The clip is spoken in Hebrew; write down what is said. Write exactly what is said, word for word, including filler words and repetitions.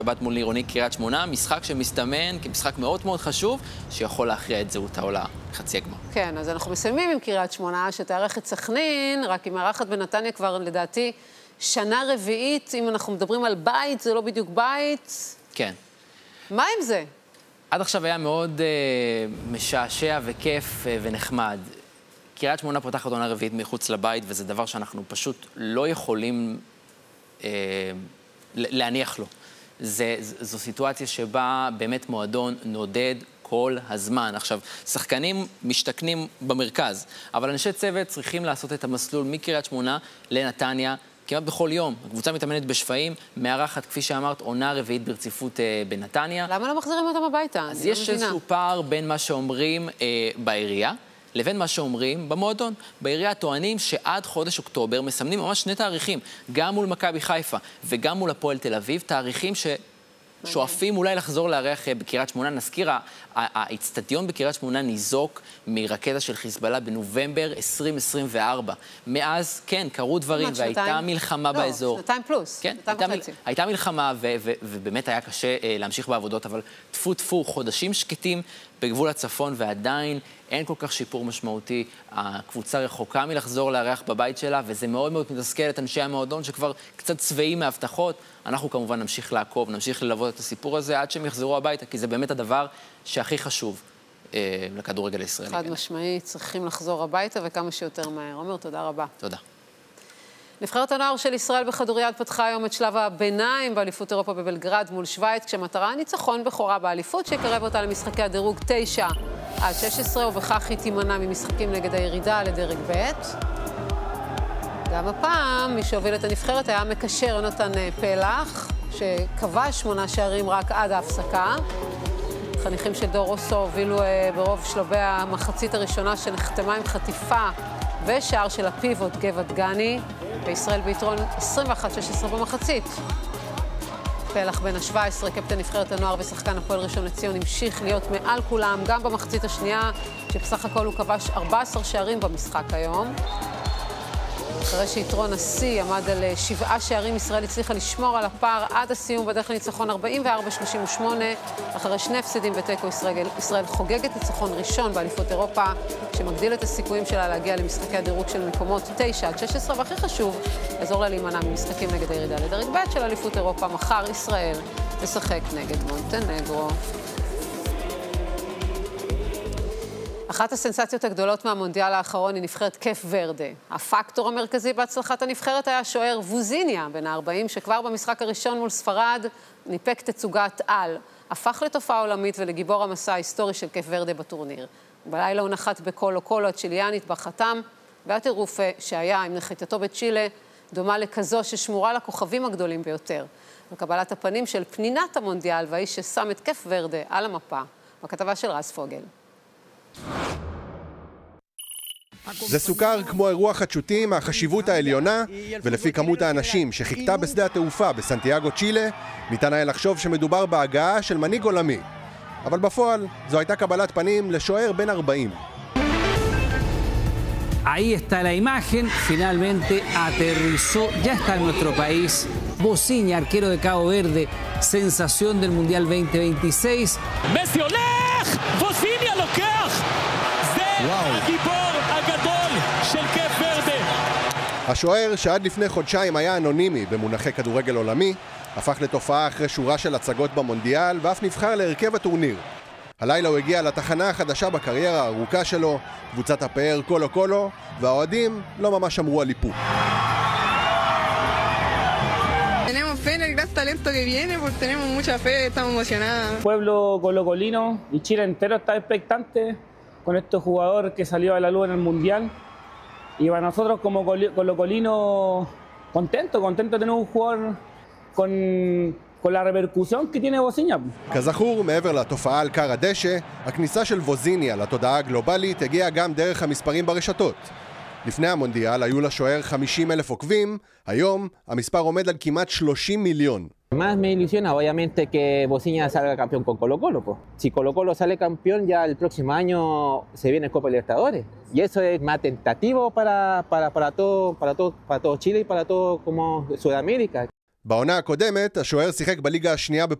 שבת מול עירוני קריית שמונה, משחק שמסתמן כמשחק מאוד מאוד חשוב, שיכול להכריע את זהות העולה חצי הגמר. כן, אז אנחנו מסיימים עם קריית שמונה, שתארח את סכנין, רק עם מארחת בנתניה כבר לדעתי שנה רביעית, אם אנחנו מדברים על בית, זה לא בדיוק בית. כן. מה עם זה? עד עכשיו היה מאוד uh, משעשע וכיף uh, ונחמד. קריית שמונה פותחת עונה רביעית מחוץ לבית, וזה דבר שאנחנו פשוט לא יכולים uh, להניח לו. זה, זו סיטואציה שבה באמת מועדון נודד כל הזמן. עכשיו, שחקנים משתכנים במרכז, אבל אנשי צוות צריכים לעשות את המסלול מקריית שמונה לנתניה, כמעט בכל יום. הקבוצה מתאמנת בשפעים, מארחת, כפי שאמרת, עונה רביעית ברציפות אה, בנתניה. למה לא מחזירים אותם הביתה? אז יש לא איזשהו פער בין מה שאומרים אה, בעירייה, לבין מה שאומרים במועדון. בעירייה טוענים שעד חודש אוקטובר מסמנים ממש שני תאריכים, גם מול מכבי חיפה וגם מול הפועל תל אביב, תאריכים ששואפים אולי לחזור לארח בקריית שמונה. נזכיר, האצטדיון בקריית שמונה ניזוק מרקטה של חיזבאללה בנובמבר עשרים עשרים וארבע. מאז, כן, קרו דברים והייתה מלחמה באזור. לא, שנתיים פלוס, כן, שנתיים וחצי. הייתה מלחמה ובאמת היה קשה להמשיך בעבודות, אבל תפו תפו, חודשים שקטים בגבול הצפון, ועדיין אין כל כך שיפור משמעותי. הקבוצה רחוקה מלחזור לארח בבית שלה, וזה מאוד מאוד מתסכל את אנשי המועדון שכבר קצת צבעים מהבטחות. אנחנו כמובן נמשיך לעקוב, נמשיך ללוות את הסיפור הזה עד שהם יחזרו הביתה, כי זה באמת הדבר שהכי חשוב אה, לכדורגל הישראלי. חד משמעי, צריכים לחזור הביתה וכמה שיותר מהר. עומר, תודה רבה. תודה. נבחרת הנוער של ישראל בכדוריד פתחה היום את שלב הביניים באליפות אירופה בבלגרד מול שוויץ, כשמטרה ניצחון בכורה באליפות שיקרב אותה למשחקי הדירוג תשע עד שש עשרה, ובכך היא תימנע ממשחקים נגד הירידה לדרג ב'. גם הפעם מי שהוביל את הנבחרת היה מקשר יונתן פלח, שכבש שמונה שערים רק עד ההפסקה. חניכים של דור רוסו הובילו ברוב שלבי המחצית הראשונה שנחתמה עם חטיפה ושער של הפיבוט גבע דגני, בישראל ביתרון עשרים ואחת שש עשרה במחצית. פלח בן ה-שבע עשרה, קפטן נבחרת הנוער ושחקן הפועל ראשון לציון, המשיך להיות מעל כולם גם במחצית השנייה, שבסך הכל הוא כבש ארבעה עשר שערים במשחק היום. אחרי שיתרון השיא עמד על שבעה שערים, ישראל הצליחה לשמור על הפער עד הסיום בדרך לניצחון ארבעים וארבע שלושים ושמונה. אחרי שני הפסדים בתיקו, ישראל, ישראל חוגגת ניצחון ראשון באליפות אירופה, שמגדיל את הסיכויים שלה להגיע למשחקי הדירוג של מקומות תשע עד שש עשרה, והכי חשוב, לעזור לה להימנע ממשחקים נגד הירידה לדרג ב' של אליפות אירופה. מחר ישראל תשחק נגד מונטנגרו. אחת הסנסציות הגדולות מהמונדיאל האחרון היא נבחרת קייפ ורדה. הפקטור המרכזי בהצלחת הנבחרת היה שוער ווזיניה, בן ה-ארבעים, שכבר במשחק הראשון מול ספרד ניפק תצוגת על. הפך לתופעה עולמית ולגיבור המסע ההיסטורי של קייפ ורדה בטורניר. בלילה הוא נחת בקולו קולו הצ'יליאנית בחתם, והטירוף שהיה עם נחיתתו בצ'ילה דומה לכזו ששמורה לכוכבים הגדולים ביותר. בקבלת הפנים של פנינת המונדיאל והאיש ששם את קייפ ורדה על המפה, בכתבה של רז פוגל. זה סוכר כמו אירוע חדשותי מהחשיבות העליונה, ולפי כמות האנשים שחיכתה בשדה התעופה בסנטיאגו צ'ילה, ניתן היה לחשוב שמדובר בהגעה של מנהיג עולמי. אבל בפועל זו הייתה קבלת פנים לשוער בן ארבעים. Ahí está la imagen, finalmente aterrizó, ya está en nuestro país. Bociña, arquero de Cabo Verde, sensación del Mundial veinte veintiséis. מסי הולך! בוסיnia לוקח! זה הגיבור הגדול של קייפ ורדה. השוער שעד לפני חודשיים היה אנונימי במונחי כדורגל עולמי, הפך לתופעה אחרי שורה של הצגות במונדיאל ואף נבחר להרכב הטורניר. הלילה הוא הגיע לתחנה החדשה בקריירה הארוכה שלו, קבוצת הפאר קולו קולו, והאוהדים לא ממש אמרו על איפוק. Tenemos fe en el gran talento que viene, porque tenemos mucha fe, estamos emocionadas. El pueblo colocolino y Chile entero está expectante con este jugador que salió a la luz en el Mundial. Y para nosotros como colocolinos, contento, contento de tener un jugador con... con la repercusión que tiene בוציnia. כזכור, מעבר לתופעה על קר הדשא, הכניסה של בוציnia לתודעה הגלובלית הגיעה גם דרך המספרים ברשתות. לפני המונדיאל היו לשוער חמישים אלף עוקבים, היום המספר עומד על כמעט שלושים מיליון. Más me ilusiona obviamente que Bociña salga campeón con Colo Colo, po. Si Colo Colo sale campeón ya el próximo año se viene Copa Libertadores y eso es más tentativo para para para todo para todo para todo Chile y para todo como Sudamérica. בעונה הקודמת, השוער שיחק בליגה השנייה